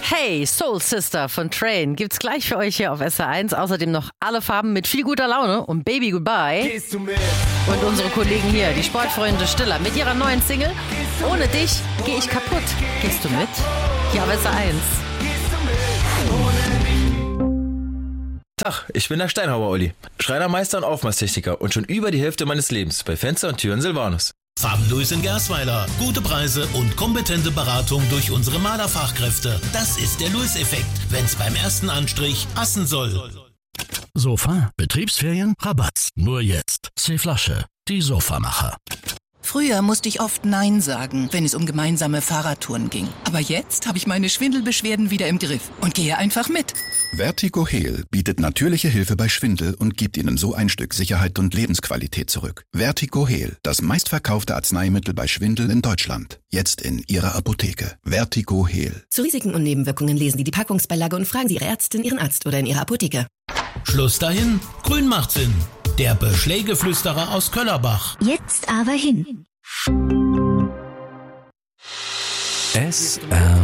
Hey, Soul Sister von Train gibt's gleich für euch hier auf SR1. Außerdem noch alle Farben mit viel guter Laune und Baby Goodbye. Gehst du mit? Und unsere Kollegen hier, die Sportfreunde Stiller, mit ihrer neuen Single Ohne dich geh ich kaputt. Gehst du mit? Hier auf SR1. Tag, ich bin der Steinhauer Olli, Schreinermeister und Aufmaßtechniker und schon über die Hälfte meines Lebens bei Fenster und Türen Silvanus. Farbenluis in Gersweiler. Gute Preise und kompetente Beratung durch unsere Malerfachkräfte. Das ist der Luis-Effekt, wenn's beim ersten Anstrich passen soll. Sofa, Betriebsferien, Rabatt. Nur jetzt. C-Flasche, die Sofamacher. Früher musste ich oft Nein sagen, wenn es um gemeinsame Fahrradtouren ging. Aber jetzt habe ich meine Schwindelbeschwerden wieder im Griff und gehe einfach mit. Vertigo Heal bietet natürliche Hilfe bei Schwindel und gibt Ihnen so ein Stück Sicherheit und Lebensqualität zurück. Vertigo Heal, das meistverkaufte Arzneimittel bei Schwindel in Deutschland. Jetzt in Ihrer Apotheke. Vertigo Heal. Zu Risiken und Nebenwirkungen lesen Sie die Packungsbeilage und fragen Sie Ihre Ärztin, Ihren Arzt oder in Ihrer Apotheke. Schluss dahin. Grün macht Sinn. Der Beschlägeflüsterer aus Köllerbach. Jetzt aber hin. SR